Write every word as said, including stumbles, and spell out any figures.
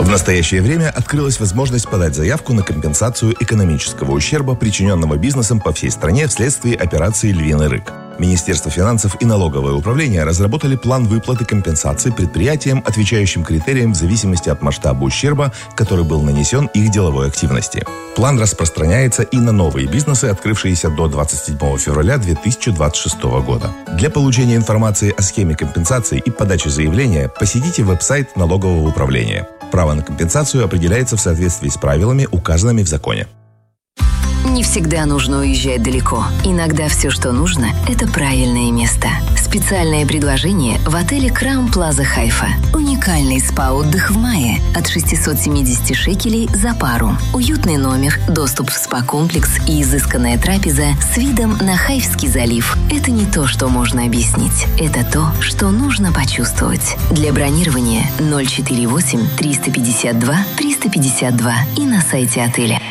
В настоящее время открылась возможность подать заявку на компенсацию экономического ущерба, причиненного бизнесом по всей стране вследствие операции «Львиный рык». Министерство финансов и налоговое управление разработали план выплаты компенсации предприятиям, отвечающим критериям в зависимости от масштаба ущерба, который был нанесен их деловой активности. План распространяется и на новые бизнесы, открывшиеся до двадцать седьмого февраля две тысячи двадцать шестого года. Для получения информации о схеме компенсации и подачи заявления посетите веб-сайт налогового управления. Право на компенсацию определяется в соответствии с правилами, указанными в законе. Не всегда нужно уезжать далеко. Иногда все, что нужно, это правильное место. Специальное предложение в отеле Crown Plaza Хайфа. Уникальный спа-отдых в мае от шестисот семидесяти шекелей за пару. Уютный номер, доступ в спа-комплекс и изысканная трапеза с видом на Хайфский залив. Это не то, что можно объяснить. Это то, что нужно почувствовать. Для бронирования ноль четыре восемь триста пятьдесят два триста пятьдесят два и на сайте отеля.